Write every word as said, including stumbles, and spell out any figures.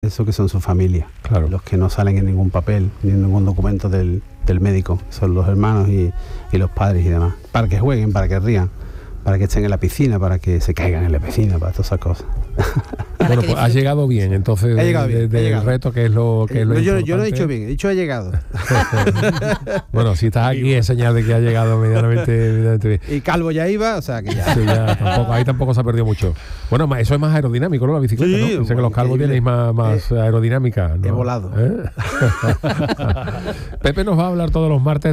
Eso que son su familia, Claro. los que no salen en ningún papel, ni en ningún documento del, del médico, son los hermanos y, y los padres y demás, para que jueguen, para que rían, para que estén en la piscina, para que se caigan en la piscina, para todas esas cosas. Bueno, pues ha llegado bien, entonces, He llegado bien, de- he del llegado. reto que es lo que es lo yo, yo no he importante. dicho bien, he dicho he llegado. Bueno, si estás aquí es señal de que ha llegado medianamente, medianamente bien. Y Calvo ya iba, o sea que ya. Sí, ya, tampoco, ahí tampoco se ha perdido mucho. Bueno, ma- eso es más aerodinámico, ¿no? La bicicleta, Sí, ¿no? Dice que bueno, los calvos increíble. tenéis más, más aerodinámica, ¿no? He volado. ¿Eh? Pepe nos va a hablar todos los martes